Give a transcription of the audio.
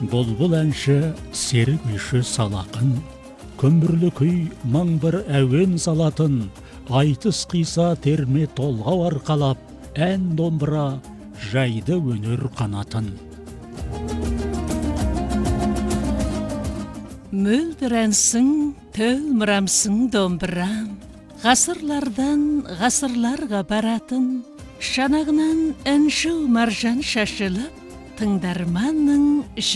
Бұлбұл әнші сері күйші салақын, көмірлі күй маң бір әуен салатын, айтыс қиса терме толғау арқалап, ән домбыра жайды өнер қанатын. Мөлдір әнсің, төлмірамсың домбырам, ғасырлардан ғасырларға баратын, шанағынан әнші маржан шашылып, тыңдарманның